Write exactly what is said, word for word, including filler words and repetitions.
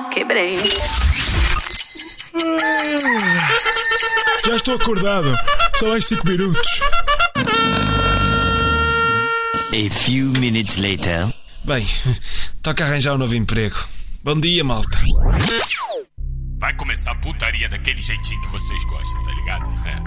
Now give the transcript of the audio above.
quebrei. Já estou acordado. Só mais cinco minutos. A few minutes later. Bem, toca arranjar um novo emprego. Bom dia, malta. Vai começar a putaria daquele jeitinho que vocês gostam, tá ligado? É.